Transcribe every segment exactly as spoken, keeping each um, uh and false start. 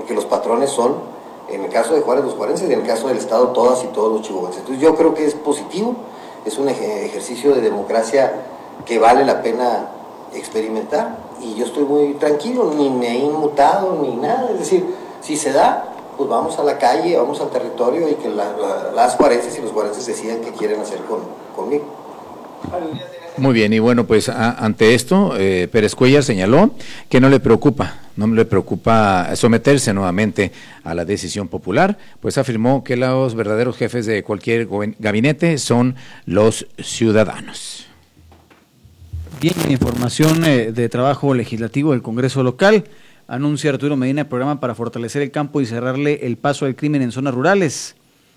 porque los patrones son, en el caso de Juárez, los juarenses, y en el caso del Estado, todas y todos los chihuahuenses. Entonces yo creo que es positivo, es un ejercicio de democracia que vale la pena experimentar, y yo estoy muy tranquilo, ni me he inmutado, ni nada, es decir, si se da, pues vamos a la calle, vamos al territorio, y que la, la, las juarenses y los juarenses decidan qué quieren hacer con, conmigo. Muy bien, y bueno, pues a, ante esto, eh, Pérez Cuéllar señaló que no le preocupa, no le preocupa someterse nuevamente a la decisión popular, pues afirmó que los verdaderos jefes de cualquier gabinete son los ciudadanos. Bien, información eh, de trabajo legislativo del Congreso local. Anuncia Arturo Medina el programa para fortalecer el campo y cerrarle el paso al crimen en zonas rurales.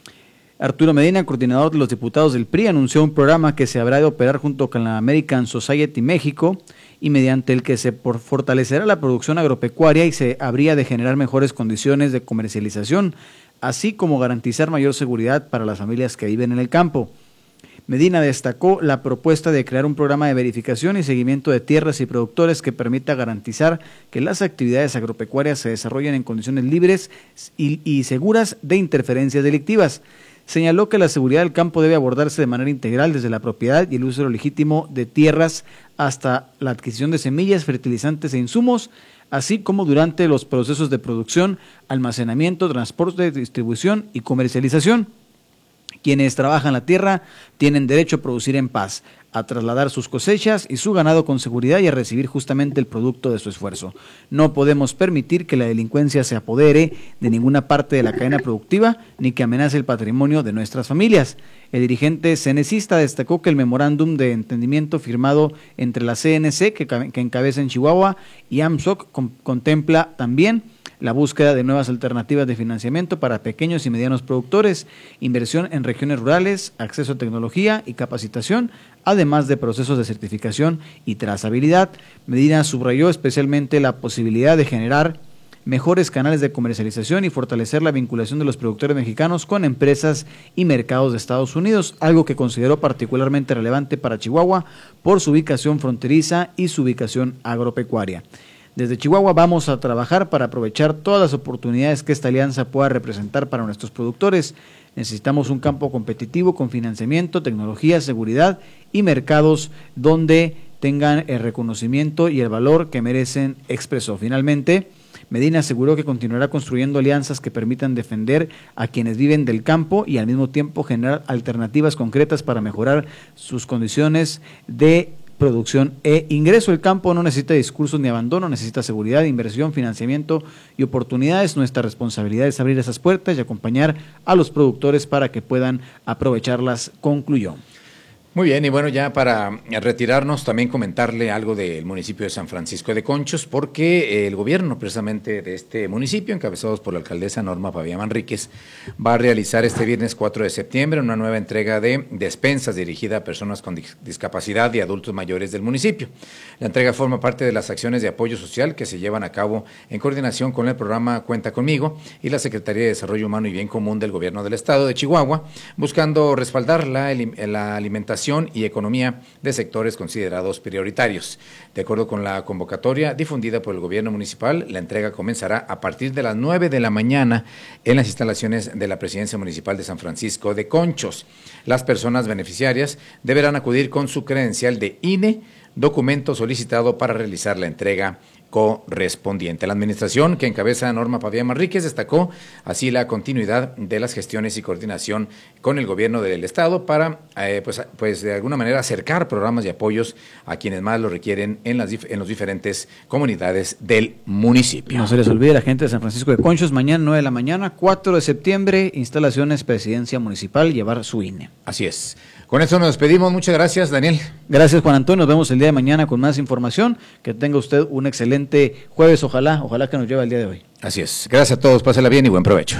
Arturo Medina, coordinador de los diputados del P R I, anunció un programa que se habrá de operar junto con la American Society México y mediante el que se fortalecerá la producción agropecuaria y se habría de generar mejores condiciones de comercialización, así como garantizar mayor seguridad para las familias que viven en el campo. Medina destacó la propuesta de crear un programa de verificación y seguimiento de tierras y productores que permita garantizar que las actividades agropecuarias se desarrollen en condiciones libres y, y seguras de interferencias delictivas. Señaló que la seguridad del campo debe abordarse de manera integral desde la propiedad y el uso legítimo de tierras hasta la adquisición de semillas, fertilizantes e insumos, así como durante los procesos de producción, almacenamiento, transporte, distribución y comercialización. Quienes trabajan la tierra tienen derecho a producir en paz, a trasladar sus cosechas y su ganado con seguridad y a recibir justamente el producto de su esfuerzo. No podemos permitir que la delincuencia se apodere de ninguna parte de la cadena productiva ni que amenace el patrimonio de nuestras familias. El dirigente cenecista destacó que el memorándum de entendimiento firmado entre la C N C, que, que encabeza en Chihuahua, y AMSOC con, contempla también la búsqueda de nuevas alternativas de financiamiento para pequeños y medianos productores, inversión en regiones rurales, acceso a tecnología y capacitación, además de procesos de certificación y trazabilidad. Medina subrayó especialmente la posibilidad de generar mejores canales de comercialización y fortalecer la vinculación de los productores mexicanos con empresas y mercados de Estados Unidos, algo que consideró particularmente relevante para Chihuahua por su ubicación fronteriza y su ubicación agropecuaria. Desde Chihuahua vamos a trabajar para aprovechar todas las oportunidades que esta alianza pueda representar para nuestros productores. Necesitamos un campo competitivo con financiamiento, tecnología, seguridad y mercados donde tengan el reconocimiento y el valor que merecen, expresó. Finalmente, Medina aseguró que continuará construyendo alianzas que permitan defender a quienes viven del campo y al mismo tiempo generar alternativas concretas para mejorar sus condiciones de producción e ingreso. El campo no necesita discursos ni abandono, necesita seguridad, inversión, financiamiento y oportunidades. Nuestra responsabilidad es abrir esas puertas y acompañar a los productores para que puedan aprovecharlas, concluyó. Muy bien, y bueno, ya para retirarnos, también comentarle algo del municipio de San Francisco de Conchos, porque el gobierno precisamente de este municipio, encabezados por la alcaldesa Norma Pavía Manríquez, va a realizar este viernes cuatro de septiembre una nueva entrega de despensas dirigida a personas con discapacidad y adultos mayores del municipio. La entrega forma parte de las acciones de apoyo social que se llevan a cabo en coordinación con el programa Cuenta Conmigo y la Secretaría de Desarrollo Humano y Bien Común del Gobierno del Estado de Chihuahua, buscando respaldar la, la alimentación y economía de sectores considerados prioritarios. De acuerdo con la convocatoria difundida por el gobierno municipal, la entrega comenzará a partir de las nueve de la mañana en las instalaciones de la Presidencia Municipal de San Francisco de Conchos. Las personas beneficiarias deberán acudir con su credencial de I N E, documento solicitado para realizar la entrega correspondiente. La administración que encabeza Norma Pavía Manríquez destacó así la continuidad de las gestiones y coordinación con el gobierno del estado para eh, pues, pues de alguna manera acercar programas y apoyos a quienes más lo requieren en las en los diferentes comunidades del municipio. No se les olvide, la gente de San Francisco de Conchos, mañana nueve de la mañana, cuatro de septiembre, instalaciones Presidencia Municipal, llevar su I N E. Así es. Con esto nos despedimos. Muchas gracias, Daniel. Gracias, Juan Antonio. Nos vemos el día de mañana con más información. Que tenga usted un excelente jueves. Ojalá, ojalá que nos lleve el día de hoy. Así es. Gracias a todos. Pásela bien y buen provecho.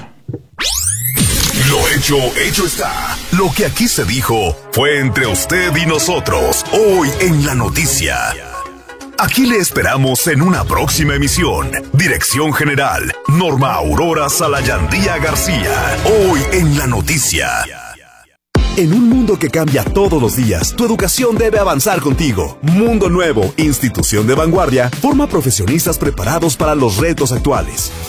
Lo hecho, hecho está. Lo que aquí se dijo fue entre usted y nosotros. Hoy en La Noticia. Aquí le esperamos en una próxima emisión. Dirección General, Norma Aurora Salayandía García. Hoy en La Noticia. En un mundo que cambia todos los días, tu educación debe avanzar contigo. Mundo Nuevo, institución de vanguardia, forma profesionistas preparados para los retos actuales.